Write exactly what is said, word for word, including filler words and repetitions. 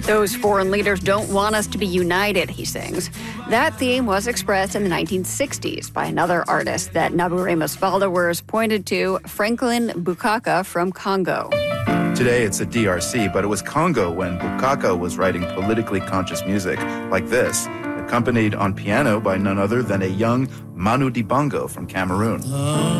Those foreign leaders don't want us to be united, he sings. That theme was expressed in the nineteen sixties by another artist that Naburemo's followers pointed to, Franklin Bukaka from Congo. Today it's the D R C, but it was Congo when Bukaka was writing politically conscious music like this, accompanied on piano by none other than a young Manu Dibango from Cameroon.